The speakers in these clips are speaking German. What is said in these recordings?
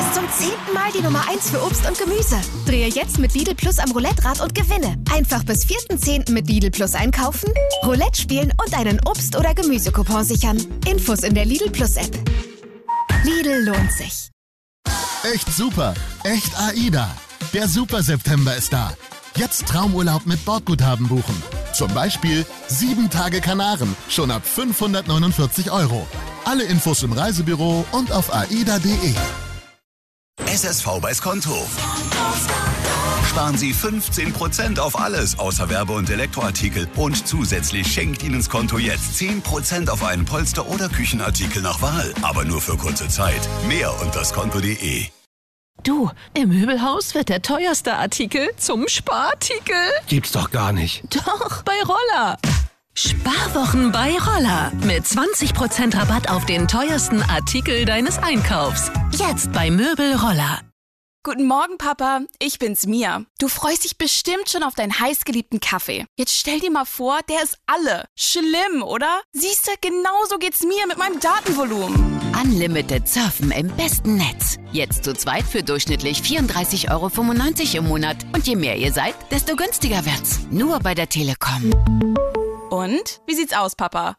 ist zum 10. Mal die Nummer 1 für Obst und Gemüse. Drehe jetzt mit Lidl Plus am Roulette-Rad und gewinne. Einfach bis 4.10. mit Lidl Plus einkaufen, Roulette spielen und einen Obst- oder Gemüsecoupon sichern. Infos in der Lidl Plus App. Lidl lohnt sich. Echt super, echt AIDA. Der Super-September ist da. Jetzt Traumurlaub mit Bordguthaben buchen. Zum Beispiel 7 Tage Kanaren, schon ab 549 €. Alle Infos im Reisebüro und auf aida.de. SSV bei Skonto. Sparen Sie 15% auf alles außer Werbe- und Elektroartikel. Und zusätzlich schenkt Ihnen Skonto jetzt 10% auf einen Polster- oder Küchenartikel nach Wahl. Aber nur für kurze Zeit. Mehr unter skonto.de. Du, im Möbelhaus wird der teuerste Artikel zum Sparartikel. Gibt's doch gar nicht. Doch, bei Roller. Sparwochen bei Roller. Mit 20% Rabatt auf den teuersten Artikel deines Einkaufs. Jetzt bei Möbel Roller. Guten Morgen, Papa. Ich bin's, Mia. Du freust dich bestimmt schon auf deinen heißgeliebten Kaffee. Jetzt stell dir mal vor, der ist alle. Schlimm, oder? Siehste, genauso geht's mir mit meinem Datenvolumen. Unlimited Surfen im besten Netz. Jetzt zu zweit für durchschnittlich 34,95 € im Monat. Und je mehr ihr seid, desto günstiger wird's. Nur bei der Telekom. Und? Wie sieht's aus, Papa?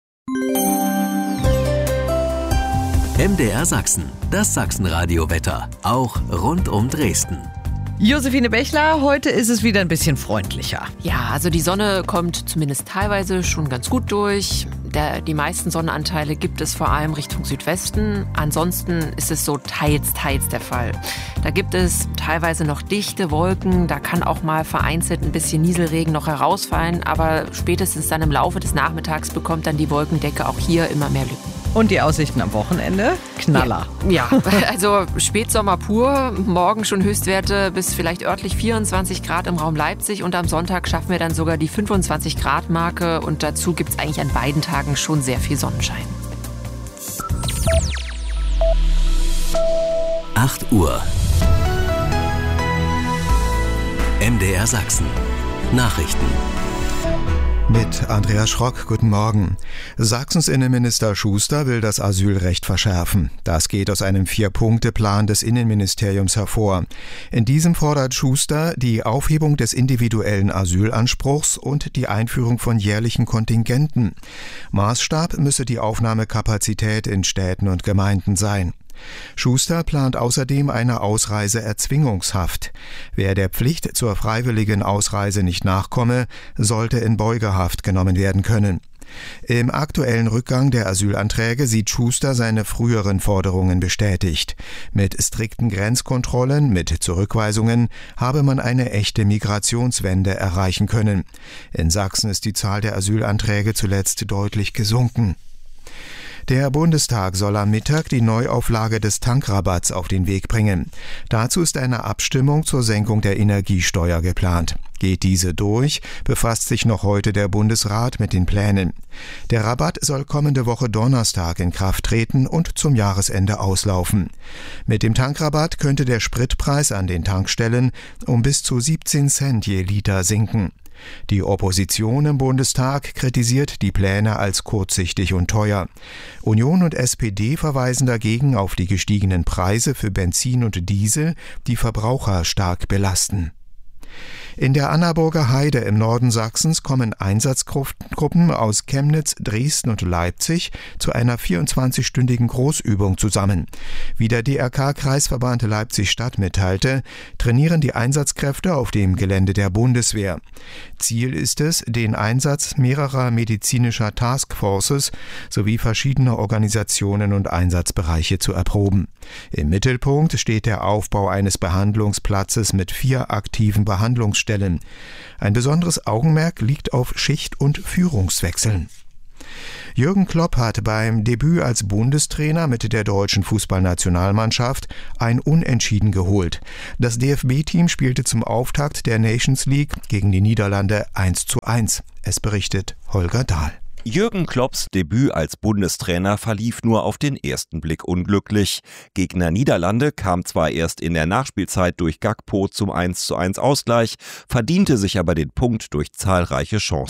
MDR Sachsen, das Sachsenradio-Wetter, auch rund um Dresden. Josephine Bechler, heute ist es wieder ein bisschen freundlicher. Ja, also die Sonne kommt zumindest teilweise schon ganz gut durch. Die meisten Sonnenanteile gibt es vor allem Richtung Südwesten. Ansonsten ist es so teils der Fall. Da gibt es teilweise noch dichte Wolken. Da kann auch mal vereinzelt ein bisschen Nieselregen noch herausfallen. Aber spätestens dann im Laufe des Nachmittags bekommt dann die Wolkendecke auch hier immer mehr Lücken. Und die Aussichten am Wochenende? Knaller. Ja, also Spätsommer pur. Morgen schon Höchstwerte bis vielleicht örtlich 24 Grad im Raum Leipzig. Und am Sonntag schaffen wir dann sogar die 25 Grad Marke. Und dazu gibt es eigentlich an beiden Tagen schon sehr viel Sonnenschein. 8 Uhr. MDR Sachsen. Nachrichten. Mit Andreas Schrock, guten Morgen. Sachsens Innenminister Schuster will das Asylrecht verschärfen. Das geht aus einem 4-Punkte-Plan des Innenministeriums hervor. In diesem fordert Schuster die Aufhebung des individuellen Asylanspruchs und die Einführung von jährlichen Kontingenten. Maßstab müsse die Aufnahmekapazität in Städten und Gemeinden sein. Schuster plant außerdem eine Ausreiseerzwingungshaft. Wer der Pflicht zur freiwilligen Ausreise nicht nachkomme, sollte in Beugehaft genommen werden können. Im aktuellen Rückgang der Asylanträge sieht Schuster seine früheren Forderungen bestätigt. Mit strikten Grenzkontrollen, mit Zurückweisungen habe man eine echte Migrationswende erreichen können. In Sachsen ist die Zahl der Asylanträge zuletzt deutlich gesunken. Der Bundestag soll am Mittag die Neuauflage des Tankrabatts auf den Weg bringen. Dazu ist eine Abstimmung zur Senkung der Energiesteuer geplant. Geht diese durch, befasst sich noch heute der Bundesrat mit den Plänen. Der Rabatt soll kommende Woche Donnerstag in Kraft treten und zum Jahresende auslaufen. Mit dem Tankrabatt könnte der Spritpreis an den Tankstellen um bis zu 17 Cent je Liter sinken. Die Opposition im Bundestag kritisiert die Pläne als kurzsichtig und teuer. Union und SPD verweisen dagegen auf die gestiegenen Preise für Benzin und Diesel, die Verbraucher stark belasten. In der Annaburger Heide im Norden Sachsens kommen Einsatzgruppen aus Chemnitz, Dresden und Leipzig zu einer 24-stündigen Großübung zusammen. Wie der DRK-Kreisverband Leipzig-Stadt mitteilte, trainieren die Einsatzkräfte auf dem Gelände der Bundeswehr. Ziel ist es, den Einsatz mehrerer medizinischer Taskforces sowie verschiedener Organisationen und Einsatzbereiche zu erproben. Im Mittelpunkt steht der Aufbau eines Behandlungsplatzes mit 4 aktiven Behandlungsstellen. Ein besonderes Augenmerk liegt auf Schicht- und Führungswechseln. Jürgen Klopp hat beim Debüt als Bundestrainer mit der deutschen Fußballnationalmannschaft ein Unentschieden geholt. Das DFB-Team spielte zum Auftakt der Nations League gegen die Niederlande 1:1. Es berichtet Holger Dahl. Jürgen Klopps Debüt als Bundestrainer verlief nur auf den ersten Blick unglücklich. Gegner Niederlande kam zwar erst in der Nachspielzeit durch Gakpo zum 1:1 Ausgleich, verdiente sich aber den Punkt durch zahlreiche Chancen.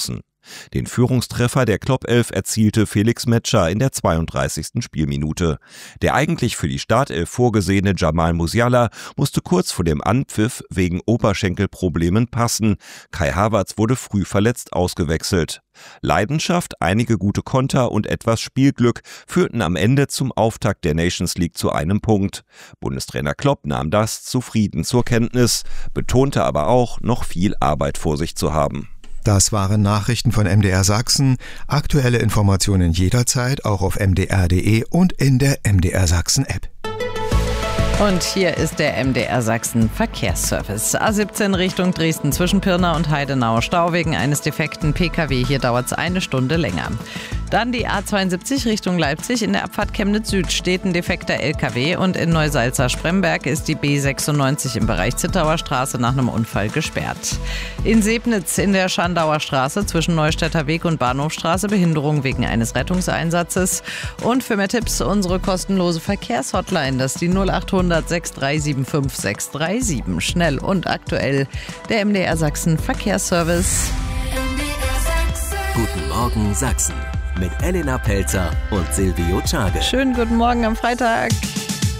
Den Führungstreffer der Klopp-Elf erzielte Felix Metscher in der 32. Spielminute. Der eigentlich für die Startelf vorgesehene Jamal Musiala musste kurz vor dem Anpfiff wegen Oberschenkelproblemen passen. Kai Havertz wurde früh verletzt ausgewechselt. Leidenschaft, einige gute Konter und etwas Spielglück führten am Ende zum Auftakt der Nations League zu einem Punkt. Bundestrainer Klopp nahm das zufrieden zur Kenntnis, betonte aber auch, noch viel Arbeit vor sich zu haben. Das waren Nachrichten von MDR Sachsen. Aktuelle Informationen jederzeit auch auf mdr.de und in der MDR Sachsen App. Und hier ist der MDR Sachsen Verkehrsservice. A17 Richtung Dresden zwischen Pirna und Heidenau. Stau wegen eines defekten Pkw. Hier dauert es 1 Stunde länger. Dann die A72 Richtung Leipzig. In der Abfahrt Chemnitz Süd steht ein defekter LKW und in Neusalza-Spremberg ist die B96 im Bereich Zittauer Straße nach einem Unfall gesperrt. In Sebnitz in der Schandauer Straße zwischen Neustädter Weg und Bahnhofstraße Behinderung wegen eines Rettungseinsatzes. Und für mehr Tipps unsere kostenlose Verkehrshotline, das ist die 0800 6375 637. Schnell und aktuell der MDR Sachsen Verkehrsservice. Guten Morgen Sachsen mit Elena Pelzer und Silvio Czage. Schönen guten Morgen am Freitag.